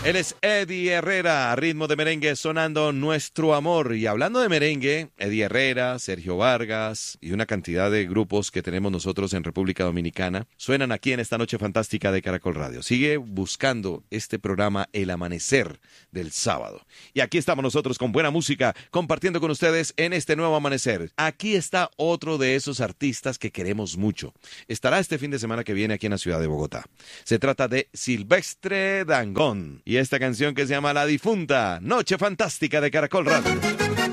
Él es Eddie Herrera, a ritmo de merengue sonando Nuestro Amor. Y hablando de merengue, Eddie Herrera, Sergio Vargas y una cantidad de grupos que tenemos nosotros en República Dominicana suenan aquí en esta noche fantástica de Caracol Radio. Sigue buscando este programa El Amanecer del sábado. Y aquí estamos nosotros con buena música, compartiendo con ustedes en este nuevo amanecer. Aquí está otro de esos artistas que queremos mucho. Estará este fin de semana que viene aquí en la ciudad de Bogotá. Se trata de Silvestre Dangond. Y esta canción que se llama La Difunta, Noche Fantástica de Caracol Radio.